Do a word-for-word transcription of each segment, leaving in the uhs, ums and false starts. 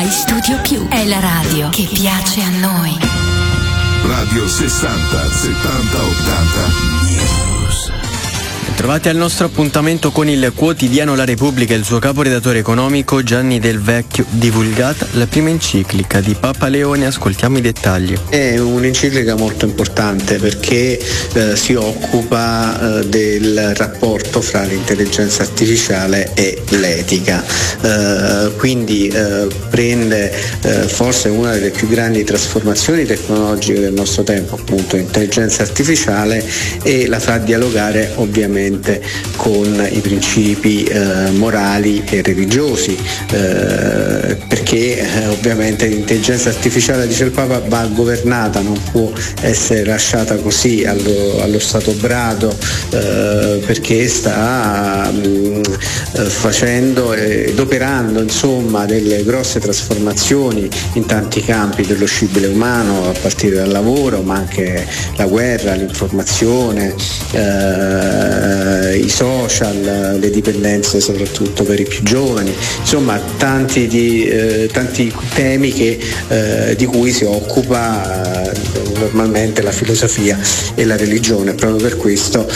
Rai Studio Più è la radio che piace a noi. Radio sessanta settanta ottanta News. Trovati al nostro appuntamento con il quotidiano La Repubblica e il suo caporedattore economico Gianni Del Vecchio. Divulgata la prima enciclica di Papa Leone, ascoltiamo i dettagli. È un'enciclica molto importante perché eh, si occupa eh, del rapporto fra l'intelligenza artificiale e l'etica, eh, quindi eh, prende eh, forse una delle più grandi trasformazioni tecnologiche del nostro tempo, appunto l'intelligenza artificiale, e la fa dialogare ovviamente con i principi eh, morali e religiosi, eh, perché eh, ovviamente l'intelligenza artificiale, dice il Papa, va governata, non può essere lasciata così allo, allo stato brado, eh, perché sta mh, facendo ed operando insomma delle grosse trasformazioni in tanti campi dello scibile umano, a partire dal lavoro, ma anche la guerra, l'informazione, eh, i social, le dipendenze soprattutto per i più giovani, insomma tanti, di, eh, tanti temi che, eh, di cui si occupa eh, normalmente la filosofia e la religione. Proprio per questo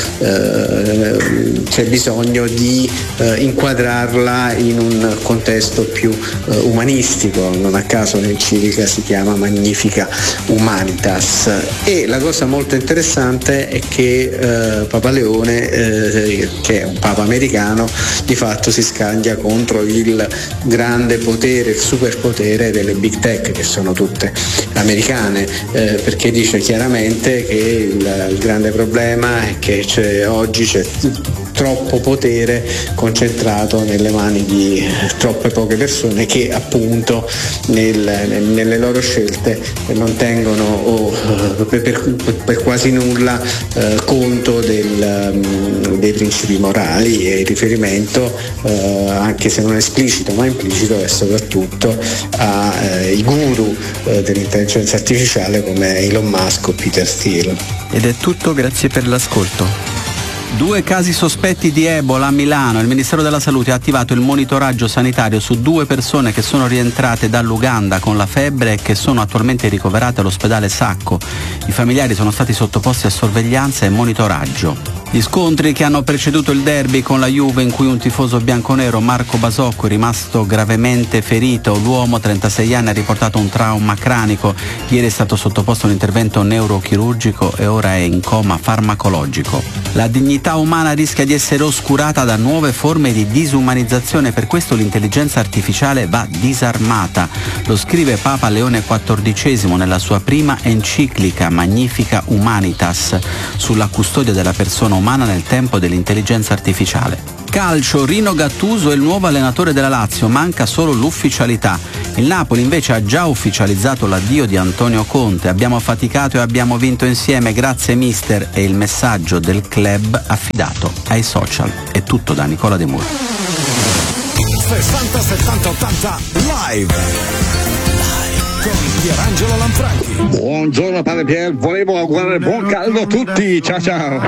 eh, c'è bisogno di eh, inquadrarla in un contesto più eh, umanistico, non a caso l'enciclica si chiama Magnifica Humanitas. E la cosa molto interessante è che eh, Papa Leone, eh, che è un papa americano, di fatto si scaglia contro il grande potere, il superpotere delle big tech, che sono tutte americane, eh, perché dice chiaramente che il, il grande problema è che c'è, oggi c'è troppo potere concentrato nelle mani di troppe poche persone che appunto nel, nel, nelle loro scelte non tengono o per, per, per quasi nulla eh, conto del, um, dei principi morali, e il riferimento eh, anche se non esplicito ma implicito è soprattutto ai eh, guru eh, dell'intelligenza artificiale come Elon Musk o Peter Thiel. Ed è tutto, grazie per l'ascolto. Due casi sospetti di Ebola a Milano. Il Ministero della Salute ha attivato il monitoraggio sanitario su due persone che sono rientrate dall'Uganda con la febbre e che sono attualmente ricoverate all'ospedale Sacco. I familiari sono stati sottoposti a sorveglianza e monitoraggio. Gli scontri che hanno preceduto il derby con la Juve, in cui un tifoso bianconero, Marco Basocco, è rimasto gravemente ferito. L'uomo, trentasei anni, ha riportato un trauma cranico. Ieri è stato sottoposto a un intervento neurochirurgico e ora è in coma farmacologico. La dignità umana rischia di essere oscurata da nuove forme di disumanizzazione, per questo l'intelligenza artificiale va disarmata. Lo scrive Papa Leone quattordicesimo nella sua prima enciclica Magnifica Humanitas sulla custodia della persona umana nel tempo dell'intelligenza artificiale. Calcio, Rino Gattuso è il nuovo allenatore della Lazio, manca solo l'ufficialità. Il Napoli invece ha già ufficializzato l'addio di Antonio Conte. Abbiamo faticato e abbiamo vinto insieme, grazie mister, è il messaggio del club affidato ai social. È tutto da Nicola De Muro. sessanta settanta ottanta live con Pierangelo Lanfranchi. Buongiorno padre Pier, volevo augurare buon caldo a tutti, ciao ciao.